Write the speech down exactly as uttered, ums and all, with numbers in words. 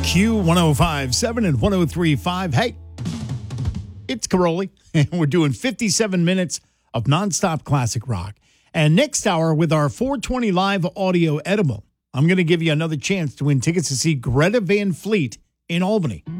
Q one oh five point seven and one oh three point five. Hey, it's Caroli, and we're doing fifty-seven minutes of nonstop classic rock. And next hour, with our four twenty Live Audio Edible, I'm going to give you another chance to win tickets to see Greta Van Fleet in Albany.